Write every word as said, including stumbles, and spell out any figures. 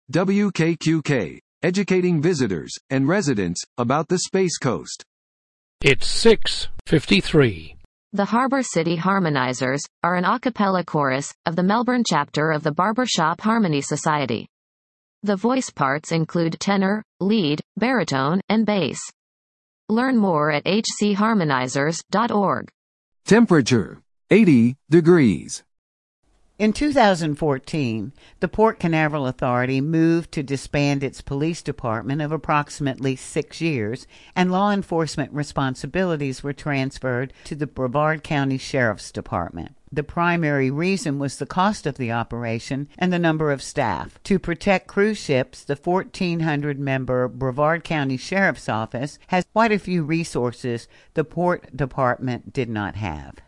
W K Q K, educating visitors and residents about the Space Coast. It's six fifty-three. The Harbour City Harmonizers are an a cappella chorus of the Melbourne chapter of the Barbershop Harmony Society. The voice parts include tenor, lead, baritone, and bass. Learn more at h c harmonizers dot org. Temperature, eighty degrees. In two thousand fourteen, the Port Canaveral Authority moved to disband its police department of approximately six years, and law enforcement responsibilities were transferred to the Brevard County Sheriff's Department. The primary reason was the cost of the operation and the number of staff. To protect cruise ships, the fourteen hundred member Brevard County Sheriff's Office has quite a few resources the Port Department did not have.